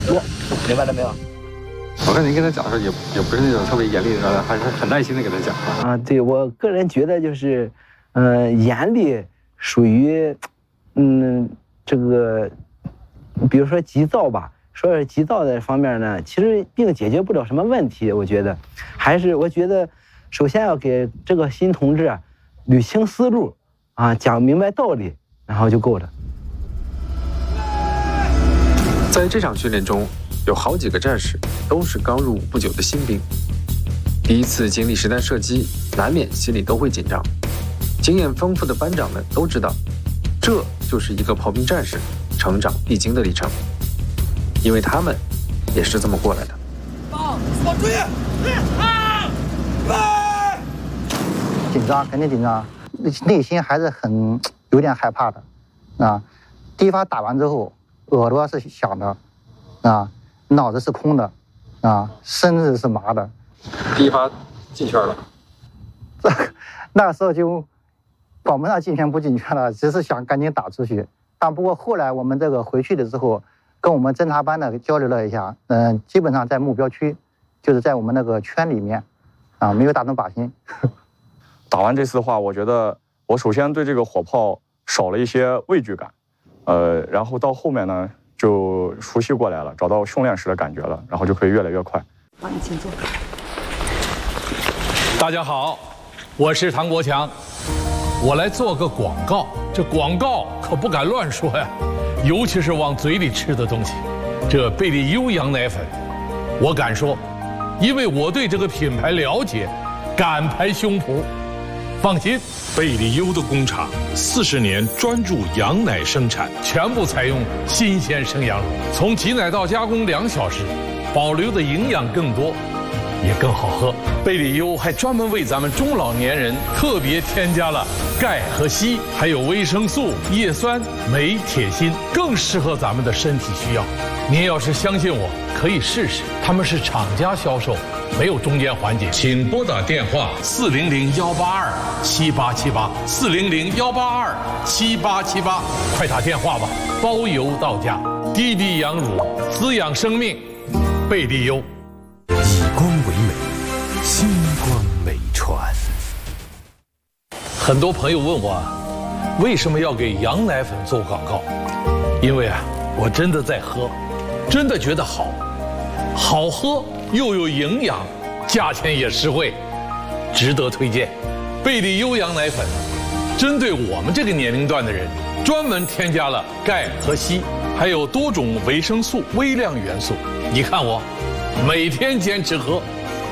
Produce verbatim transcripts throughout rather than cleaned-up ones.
多，明白了没有？ 我看您跟他讲的时候也也不是那种特别严厉的，还是很耐心的跟他讲啊。对我个人觉得就是，嗯、呃，严厉属于，嗯，这个，比如说急躁吧。说是急躁的方面呢，其实并解决不了什么问题。我觉得，还是我觉得，首先要给这个新同志啊捋清思路，啊，讲明白道理，然后就够了。 在这场训练中，有好几个战士都是刚入伍不久的新兵，第一次经历实弹射击，难免心里都会紧张。经验丰富的班长们都知道，这就是一个炮兵战士成长必经的历程。因为他们也是这么过来的。 报，报注意！ 紧张，肯定紧张，内心还是很有点害怕的，啊，第一发打完之后，耳朵是响的，啊，脑子是空的，啊，身子是麻的。 第一发进圈了， 那时候就管不上进圈不进圈了，只是想赶紧打出去。但不过后来我们这个回去了之后。跟我们侦察班的交流了一下，嗯、呃，基本上在目标区，就是在我们那个圈里面，啊，没有打中靶心。 打完这次的话，我觉得我首先对这个火炮少了一些畏惧感，呃，然后到后面呢就熟悉过来了，找到训练时的感觉了，然后就可以越来越快。 好，你请坐。 大家好，我是唐国强，我来做个广告，这广告可不敢乱说呀。尤其是往嘴里吃的东西，这贝利优羊奶粉，我敢说，因为我对这个品牌了解，敢拍胸脯。放心，贝利优的工厂四十年专注羊奶生产，全部采用新鲜生羊乳，从挤奶到加工两小时，保留的营养更多，也更好喝。贝利优还专门为咱们中老年人特别添加了钙和硒，还有维生素、叶酸、镁、铁、锌，更适合咱们的身体需要。您要是相信我，可以试试。他们是厂家销售，没有中间环节。请拨打电话四零零幺八二七八七八四零零幺八二七八七八，快打电话吧，包邮到家。滴滴羊乳，滋养生命，贝利优。 以光为美，星光美传。 很多朋友问我，为什么要给羊奶粉做广告？因为啊，我真的在喝，真的觉得好，好喝又有营养，价钱也实惠，值得推荐。贝利优羊奶粉，针对我们这个年龄段的人，专门添加了钙和硒，还有多种维生素、微量元素。你看我。每天坚持喝。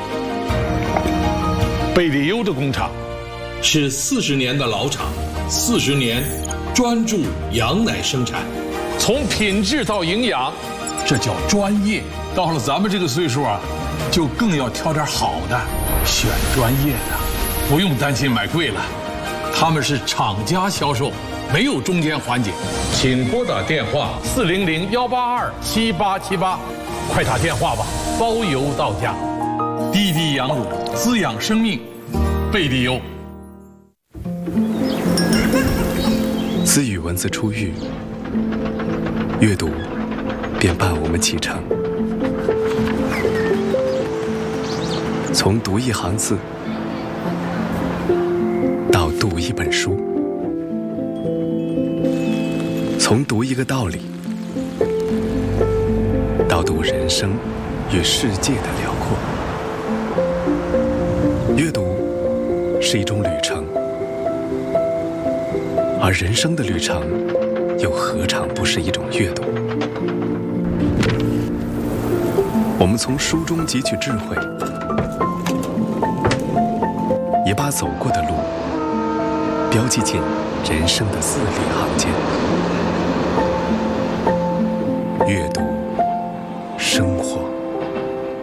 贝利优的工厂是四十年的老厂，四十年专注羊奶生产，从品质到营养，这叫专业。到了咱们这个岁数啊，就更要挑点好的，选专业的，不用担心买贵了。他们是厂家销售，没有中间环节。请拨打电话四零零幺八二七八七八，快打电话吧。包邮到家，滴滴羊乳，滋养生命，贝利优。 自与文字初遇，阅读便伴我们启程。从读一行字，到读一本书，从读一个道理，到读人生与世界的辽阔。阅读是一种旅程，而人生的旅程又何尝不是一种阅读？我们从书中汲取智慧，也把走过的路标记进人生的字里行间。阅读，生活。